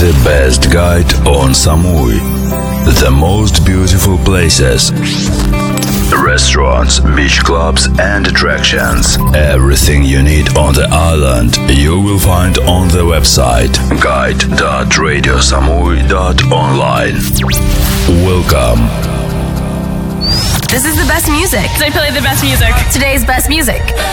The best guide on Samui. The most beautiful places. Restaurants, beach clubs and attractions. Everything you need on the island you will find on the website guide.radiosamui.online. Welcome. This is the best music. I play the best music. Today's best music.